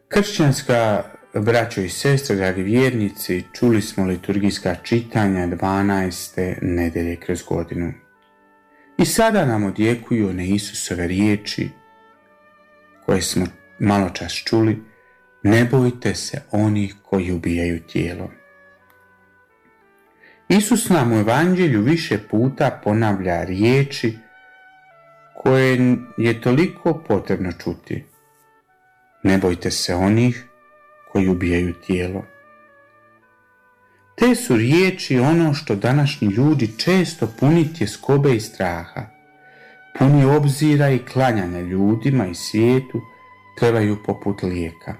Kršćanska braćo i sestre, dragi vjernici, čuli smo liturgijska čitanja 12. nedelje kroz godinu. I sada nam odjekuju one Isusove riječi koje smo malo čas čuli: ne bojte se onih koji ubijaju tijelo. Isus nam u Evanđelju više puta ponavlja riječi koje je toliko potrebno čuti. Ne bojte se onih koji ubijaju tijelo. Te su riječi ono što današnji ljudi često puni tjeskobe i straha, puni obzira i klanjanja ljudima i svijetu, trebaju poput lijeka.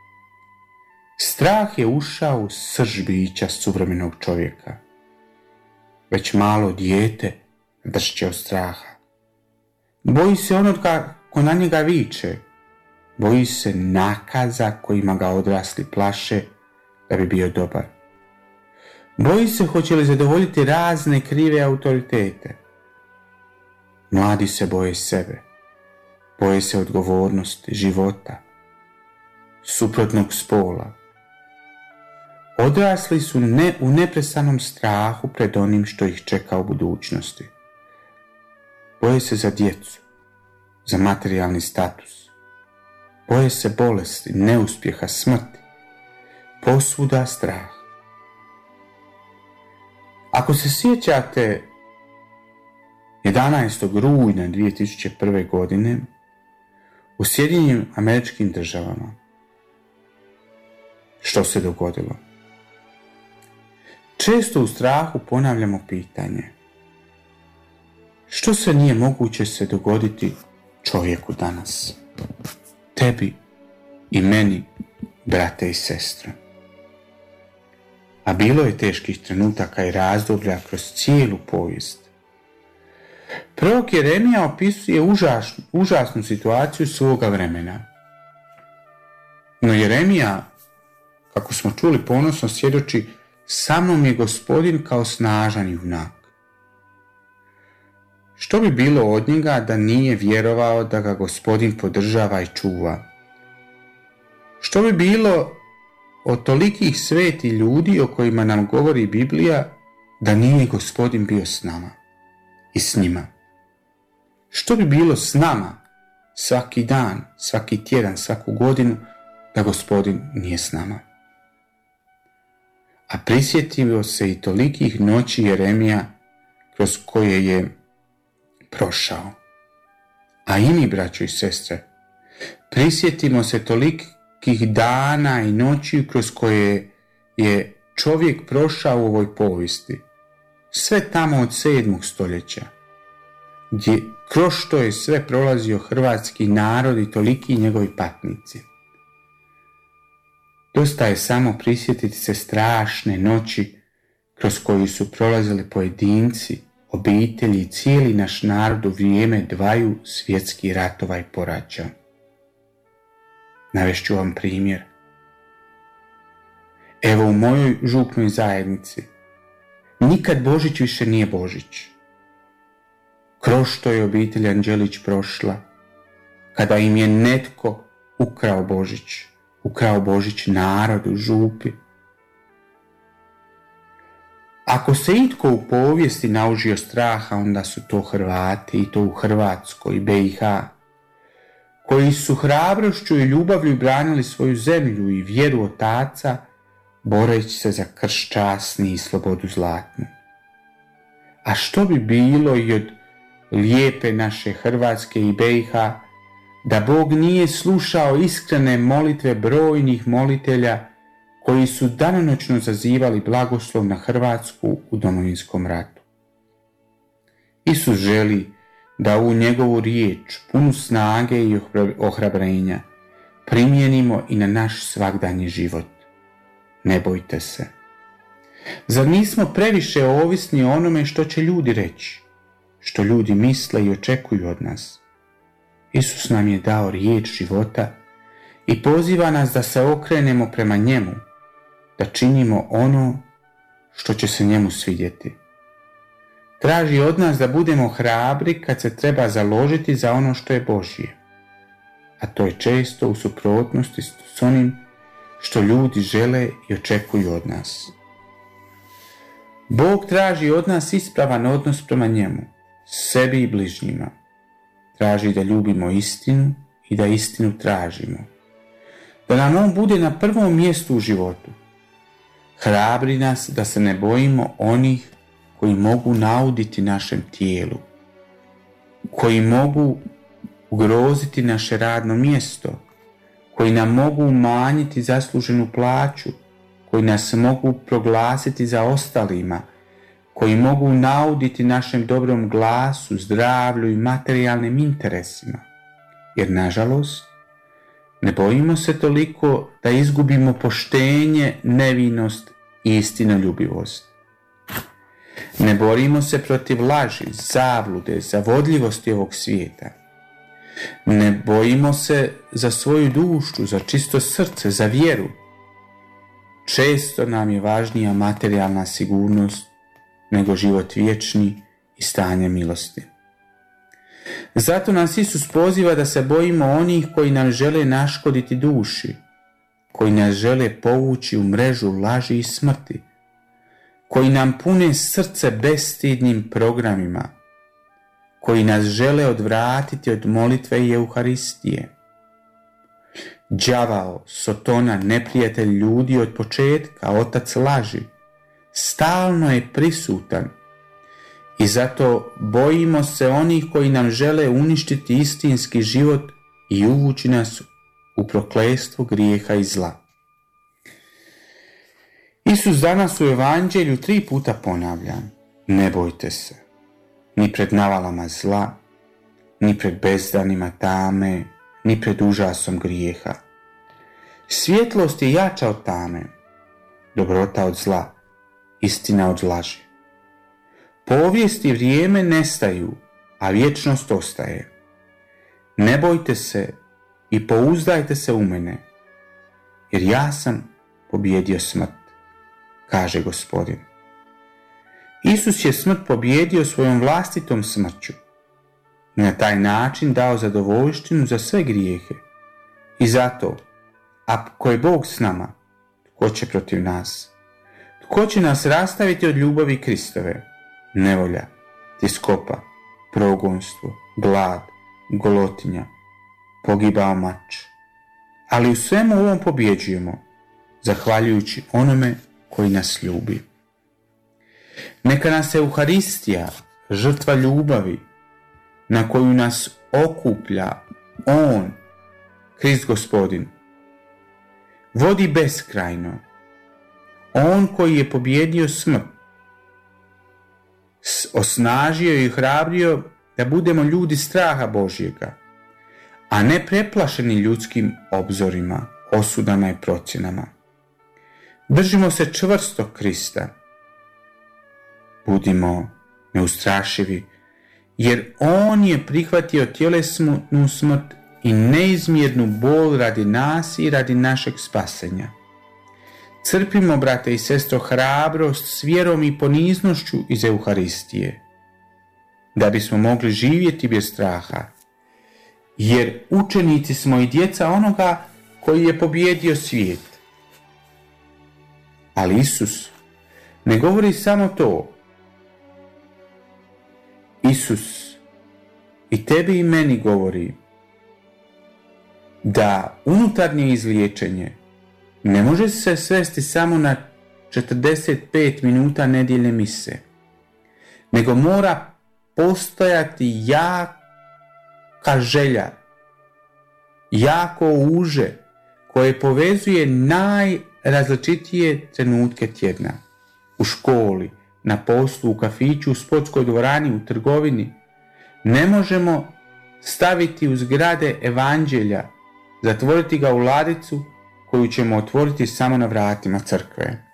Strah je ušao u srž bića suvremenog čovjeka. Već malo dijete dršće od straha. Boji se onoga ko na njega viče. Boji se nakaza kojima ga odrasli plaše da bi bio dobar. Boji se hoće li zadovoljiti razne krive autoritete. Mladi se boje sebe. Boje se odgovornosti, života, suprotnog spola. Odrasli su u neprestanom strahu pred onim što ih čeka u budućnosti. Boje se za djecu, za materijalni status. Boje se bolesti, neuspjeha, smrti. Posvuda strah. Ako se sjećate 11. rujna 2001. godine u Sjedinjenim Američkim Državama, što se dogodilo? Često u strahu ponavljamo pitanje: što se nije moguće se dogoditi čovjeku danas? Tebi i meni, brate i sestre. A bilo je teških trenutaka i razdoblja kroz cijelu povijest. Prorok Jeremija opisuje užasnu situaciju svoga vremena. No Jeremija, kako smo čuli, ponosno svjedoči: sa mnom je Gospodin kao snažan junak. Što bi bilo od njega da nije vjerovao da ga Gospodin podržava i čuva? Što bi bilo od tolikih svetih ljudi o kojima nam govori Biblija da nije Gospodin bio s nama i s njima? Što bi bilo s nama svaki dan, svaki tjedan, svaku godinu da Gospodin nije s nama? A prisjetio se i tolikih noći Jeremija kroz koje je prošao. A i mi, braćo i sestre, prisjetimo se tolikih dana i noći kroz koje je čovjek prošao u ovoj povijesti. Sve tamo od 7. stoljeća, gdje kroz što je sve prolazio hrvatski narod i toliki njegovi patnici. Dosta je samo prisjetiti se strašne noći kroz koju su prolazili pojedinci, obitelji i cijeli naš narod u vrijeme dvaju svjetskih ratova i poraća. Navešću vam primjer. Evo, u mojoj župnoj zajednici nikad Božić više nije Božić. Kroz što je obitelj Anđelić prošla, kada im je netko ukrao Božić narodu u župi. Ako se itko u povijesti naužio straha, onda su to Hrvati, i to u Hrvatskoj i BiH, koji su hrabrošću i ljubavlju branili svoju zemlju i vjeru otaca, boreći se za krst časni i slobodu zlatnu. A što bi bilo i od lijepe naše Hrvatske i BiH da Bog nije slušao iskrene molitve brojnih molitelja koji su danonoćno zazivali blagoslov na Hrvatsku u Domovinskom ratu? Isus želi da u njegovu riječ, punu snage i ohrabrenja, primijenimo i na naš svagdanji život. Ne bojte se. Zar nismo previše ovisni o onome što će ljudi reći, što ljudi misle i očekuju od nas? Isus nam je dao riječ života i poziva nas da se okrenemo prema njemu, da činimo ono što će se njemu svidjeti. Traži od nas da budemo hrabri kad se treba založiti za ono što je Božje, a to je često u suprotnosti s onim što ljudi žele i očekuju od nas. Bog traži od nas ispravan odnos prema njemu, sebi i bližnjima. Traži da ljubimo istinu i da istinu tražimo. Da nam on bude na prvom mjestu u životu. Hrabri nas da se ne bojimo onih koji mogu nauditi našem tijelu, koji mogu ugroziti naše radno mjesto, koji nam mogu umanjiti zasluženu plaću, koji nas mogu proglasiti za ostalima, koji mogu nauditi našem dobrom glasu, zdravlju i materijalnim interesima. Jer, nažalost, ne bojimo se toliko da izgubimo poštenje, nevinost i istinoljubivost. Ne borimo se protiv laži, zablude, zavodljivosti ovog svijeta. Ne bojimo se za svoju dušu, za čisto srce, za vjeru. Često nam je važnija materijalna sigurnost nego život vječni i stanje milosti. Zato nas Isus poziva da se bojimo onih koji nam žele naškoditi duši, koji nas žele povući u mrežu laži i smrti, koji nam pune srce bestidnim programima, koji nas žele odvratiti od molitve i Euharistije. Đavao, Sotona, neprijatelj ljudi od početka, otac laži, stalno je prisutan i zato bojimo se onih koji nam žele uništiti istinski život i uvući nas u prokletstvo grijeha i zla. Isus danas u Evanđelju 3 puta ponavlja: ne bojte se, ni pred navalama zla, ni pred bezdanima tame, ni pred užasom grijeha. Svjetlost je jača od tame, dobrota od zla, istina od laži. Povijest i vrijeme nestaju, a vječnost ostaje. Ne bojte se i pouzdajte se u mene, jer ja sam pobijedio smrt, kaže Gospodin. Isus je smrt pobijedio svojom vlastitom smrću i na taj način dao zadovoljštinu za sve grijehe. I zato, ako je Bog s nama, tko će protiv nas? Tko će nas rastaviti od ljubavi Kristove? Nevolja, tjeskoba, progonstvo, glad, golotinja, pogibao mač. Ali u svemu ovom pobjeđujemo, zahvaljujući onome koji nas ljubi. Neka nas Euharistija, žrtva ljubavi, na koju nas okuplja On, Krist Gospodin, vodi beskrajno. On koji je pobjedio smrt, osnažio i hrabrio da budemo ljudi straha Božjega, a ne preplašeni ljudskim obzorima, osudama i procjenama. Držimo se čvrsto Krista. Budimo neustrašivi, jer On je prihvatio tjelesnu smrt i neizmjernu bol radi nas i radi našeg spasenja. Crpimo, brate i sestro, hrabrost s vjerom i poniznošću iz Euharistije, da bismo mogli živjeti bez straha, jer učenici smo i djeca onoga koji je pobjedio svijet. Ali Isus ne govori samo to. Isus i tebi i meni govori da unutarnje izliječenje ne može se svesti samo na 45 minuta nedjeljne mise, nego mora postojati jaka želja, jako uže, koje povezuje najrazličitije trenutke tjedna. U školi, na poslu, u kafiću, u sportskoj dvorani, u trgovini. Ne možemo staviti u zgrade Evanđelja, zatvoriti ga u ladicu koju ćemo otvoriti samo na vratima crkve.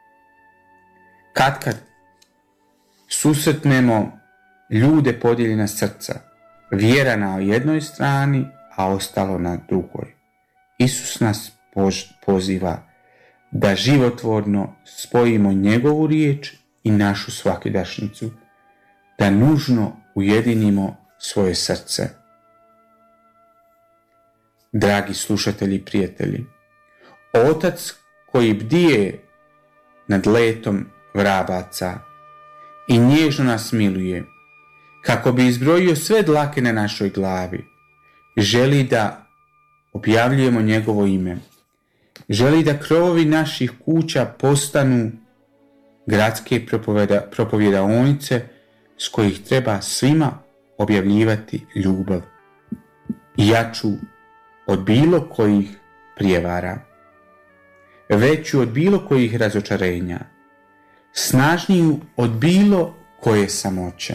Kad susretnemo ljude podijeljena srca, vjera na jednoj strani, a ostalo na drugoj. Isus nas poziva da životvorno spojimo njegovu riječ i našu svakidašnjicu, da nužno ujedinimo svoje srce. dragi slušatelji i prijatelji. Otac koji bdije nad letom vrabaca i nježno nas miluje, kako bi izbrojio sve dlake na našoj glavi, želi da objavljujemo njegovo ime. Želi da krovovi naših kuća postanu gradske propovjedaonice s kojih treba svima objavljivati ljubav, jaču od bilo kojih prijevara, veću od bilo kojih razočarenja, snažniju od bilo koje samoće.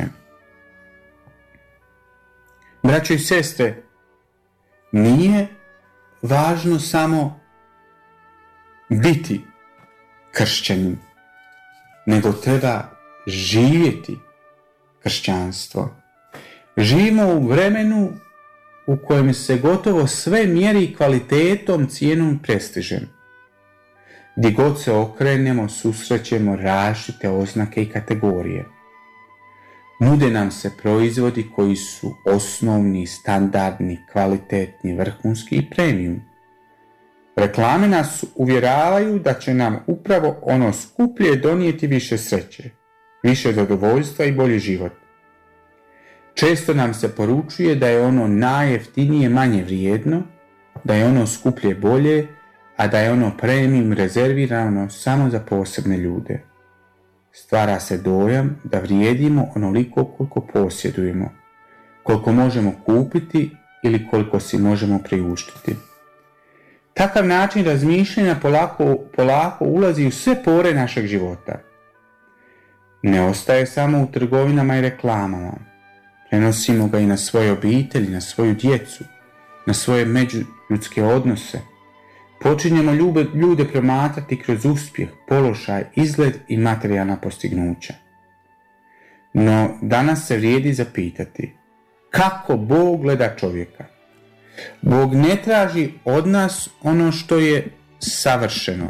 Braćo i sestre, nije važno samo biti kršćanin, nego treba živjeti kršćanstvo. Živimo u vremenu u kojem se gotovo sve mjeri kvalitetom, cijenom, prestižem. Gdje god se okrenemo, susrećemo različite oznake i kategorije. Nude nam se proizvodi koji su osnovni, standardni, kvalitetni, vrhunski i premium. Reklame nas uvjeravaju da će nam upravo ono skuplje donijeti više sreće, više zadovoljstva i bolji život. Često nam se poručuje da je ono najjeftinije manje vrijedno, da je ono skuplje bolje, a da je ono premium rezervirano samo za posebne ljude. Stvara se dojam da vrijedimo onoliko koliko posjedujemo, koliko možemo kupiti ili koliko si možemo priuštiti. Takav način razmišljanja polako ulazi u sve pore našeg života. Ne ostaje samo u trgovinama i reklamama. Prenosimo ga i na svoje obitelji, na svoju djecu, na svoje međuljudske odnose. Počinjemo ljude promatrati kroz uspjeh, položaj, izgled i materijalna postignuća. No danas se vrijedi zapitati kako Bog gleda čovjeka. Bog ne traži od nas ono što je savršeno.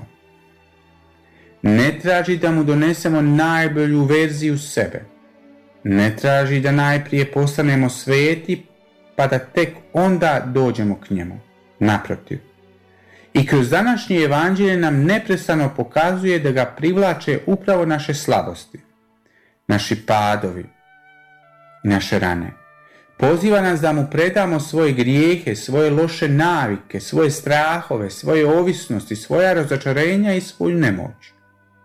Ne traži da mu donesemo najbolju verziju sebe. Ne traži da najprije postanemo sveti pa da tek onda dođemo k njemu. Naprotiv. I kroz današnje evanđelje nam neprestano pokazuje da ga privlače upravo naše slabosti, naši padovi i naše rane. Poziva nas da mu predamo svoje grijehe, svoje loše navike, svoje strahove, svoje ovisnosti, svoja razočarenja i svoju nemoć.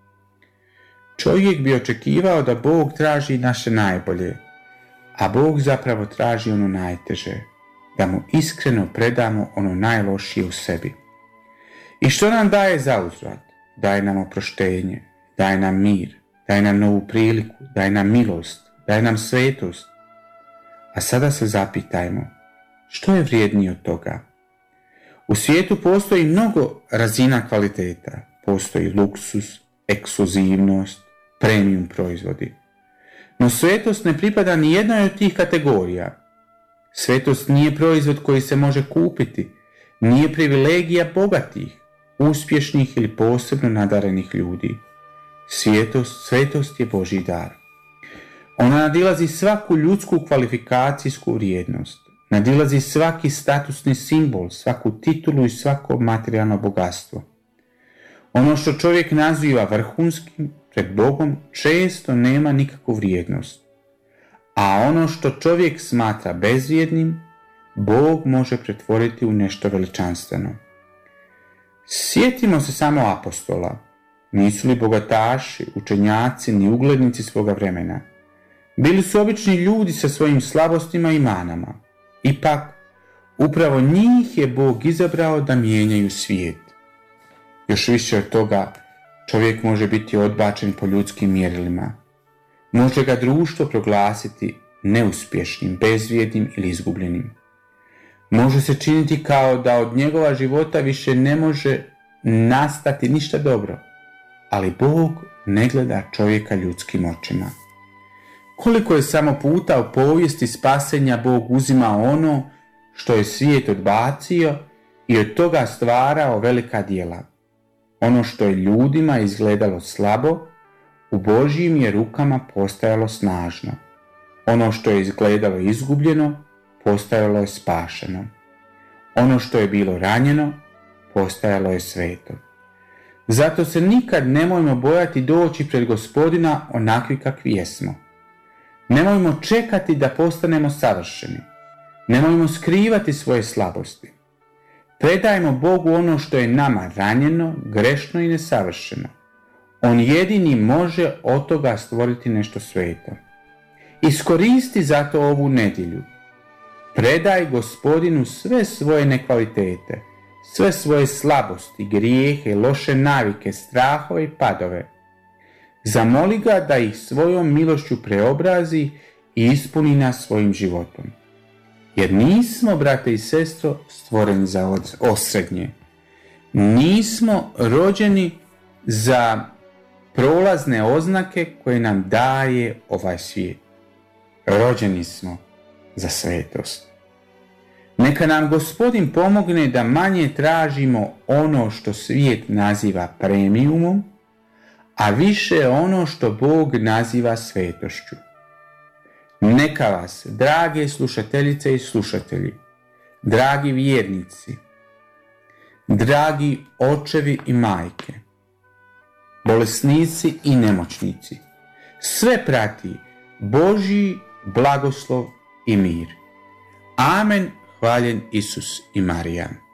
Čovjek bi očekivao da Bog traži naše najbolje, a Bog zapravo traži ono najteže, da mu iskreno predamo ono najlošije u sebi. I što nam daje zauzvrat? Daje nam oproštenje, daje nam mir, daje nam novu priliku, daje nam milost, daje nam svetost. A sada se zapitajmo, što je vrijednije od toga? U svijetu postoji mnogo razina kvaliteta. Postoji luksus, ekskluzivnost, premium proizvodi. No svetost ne pripada ni jednoj od tih kategorija. Svetost nije proizvod koji se može kupiti, nije privilegija bogatih, uspješnih ili posebno nadarenih ljudi. Svetost je Božji dar. Ona nadilazi svaku ljudsku kvalifikacijsku vrijednost, nadilazi svaki statusni simbol, svaku titulu i svako materijalno bogatstvo. Ono što čovjek naziva vrhunskim pred Bogom često nema nikakvu vrijednost, a ono što čovjek smatra bezvrijednim, Bog može pretvoriti u nešto veličanstveno. Sjetimo se samo apostola. Nisu li bogataši, učenjaci ni uglednici svoga vremena? Bili su obični ljudi sa svojim slabostima i manama. Ipak, upravo njih je Bog izabrao da mijenjaju svijet. Još više od toga, čovjek može biti odbačen po ljudskim mjerilima. Može ga društvo proglasiti neuspješnim, bezvrijednim ili izgubljenim. Može se činiti kao da od njegova života više ne može nastati ništa dobro, ali Bog ne gleda čovjeka ljudskim očima. Koliko je samo puta u povijesti spasenja Bog uzimao ono što je svijet odbacio i od toga stvarao velika djela. Ono što je ljudima izgledalo slabo, u Božjim je rukama postajalo snažno. Ono što je izgledalo izgubljeno, postajalo je spašeno. Ono što je bilo ranjeno, postajalo je sveto. Zato se nikad nemojmo bojati doći pred Gospodina onakvi kakvi jesmo. Nemojmo čekati da postanemo savršeni. Nemojmo skrivati svoje slabosti. Predajmo Bogu ono što je nama ranjeno, grešno i nesavršeno. On jedini može od toga stvoriti nešto sveto. Iskoristi zato ovu nedjelju. Predaj Gospodinu sve svoje nekvalitete, sve svoje slabosti, grijehe, loše navike, strahove i padove. Zamoli ga da ih svojom milošću preobrazi i ispuni nas svojim životom. Jer nismo, brate i sestro, stvoreni za osrednje. Nismo rođeni za prolazne oznake koje nam daje ovaj svijet. Rođeni smo za svetost. Neka nam Gospodin pomogne da manje tražimo ono što svijet naziva premiumom, a više ono što Bog naziva svetošću. Neka vas, drage slušateljice i slušatelji, dragi vjernici, dragi očevi i majke, bolesnici i nemoćnici, sve prati Božji blagoslov i mir. Amen. Hvaljen Isus i Marija.